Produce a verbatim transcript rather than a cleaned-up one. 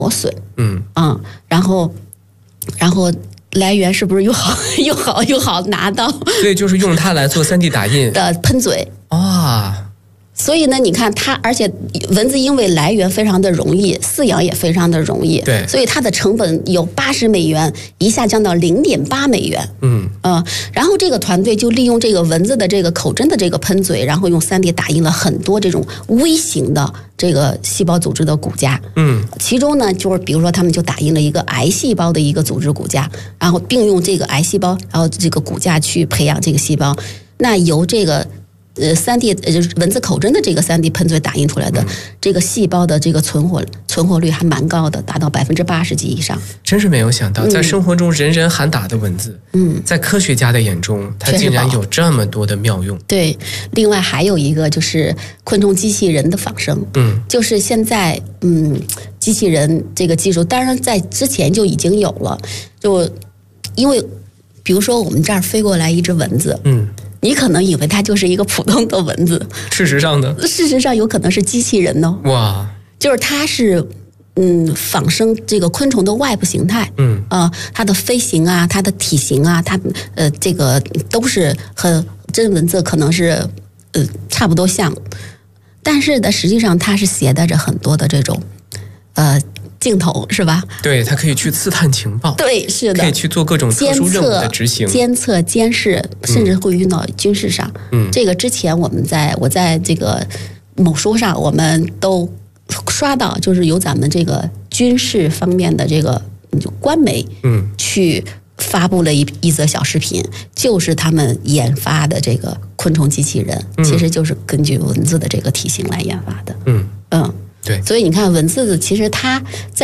磨损， 嗯嗯，然后然后来源是不是又好又好又好拿到？ 所以就是用它来做 三 D 打印的喷嘴啊。 所以呢，你看它，而且蚊子因为来源非常的容易，饲养也非常的容易， 对， 所以它的成本有八十美元，一下降到零点八美元。 嗯呃，然后这个团队就利用这个蚊子的这个口针的这个喷嘴，然后用 三 D 打印了很多这种微型的这个细胞组织的骨架。 嗯， 其中呢，就是比如说他们就打印了一个癌细胞的一个组织骨架，然后并用这个癌细胞，然后这个骨架去培养这个细胞。那由这个呃，三 D 呃就是蚊子口针的这个三 D 喷嘴打印出来的、嗯、这个细胞的这个存活存活率还蛮高的，达到百分之八十几以上。 真是没有想到，在生活中人人喊打的蚊子，嗯，在科学家的眼中，它竟然有这么多的妙用。 对，另外还有一个就是昆虫机器人的仿生，嗯，就是现在嗯，机器人这个技术，当然在之前就已经有了，就因为比如说我们这儿飞过来一只蚊子，嗯。你可能以为它就是一个普通的蚊子， 事实上呢？ 事实上有可能是机器人呢。 哇！ 就是它是嗯仿生这个昆虫的外部形态，嗯啊、呃，它的飞行啊，它的体型啊，它呃这个都是和真蚊子可能是呃差不多像，但是呢，实际上它是携带着很多的这种呃。镜头是吧？ 对，它可以去刺探情报。 对，是的， 可以去做各种特殊任务的执行、 监测、监视，甚至会用到军事上。嗯，这个之前我们在我在这个某书上，我们都刷到，就是有咱们这个军事方面的这个官媒，嗯，去发布了一一则小视频，就是他们研发的这个昆虫机器人，嗯、其实就是根据蚊子的这个体型来研发的。嗯嗯。 对， 所以你看，蚊子其实它在